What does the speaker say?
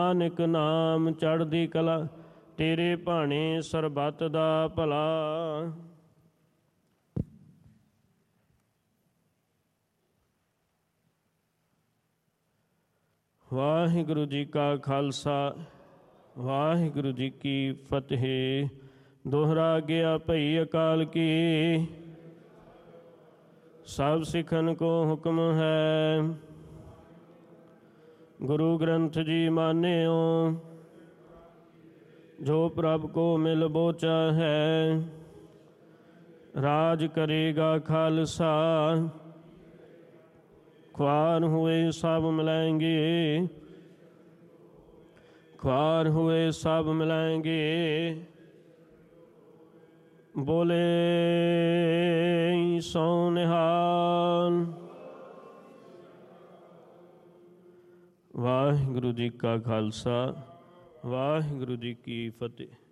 ਨਾਨਕ ਨਾਮ ਚੜ੍ਹਦੀ ਕਲਾ, ਤੇਰੇ ਭਾਣੇ ਸਰਬੱਤ ਦਾ ਭਲਾ। ਵਾਹਿਗੁਰੂ ਜੀ ਕਾ ਖਾਲਸਾ, ਵਾਹਿਗੁਰੂ ਜੀ ਕੀ ਫਤਿਹ। ਦੋਹਰਾ ਗਿਆ ਭਈ ਅਕਾਲ ਕੀ, ਸਭ ਸਿੱਖਨ ਕੋ ਹੁਕਮ ਹੈ। ਗੁਰੂ ਗ੍ਰੰਥ ਜੀ ਮਾਨਿਓ, ਜੋ ਪ੍ਰਭ ਕੋ ਮਿਲ ਬੋਚਾ ਹੈ। ਰਾਜ ਕਰੇਗਾ ਖਾਲਸਾ, ख्वार हुए सब मिलाएंगे, ख्वार हुए सब मिलाएंगे। बोले सो निहाल। वाहिगुरु जी का खालसा, वाहिगुरु जी की फतेह।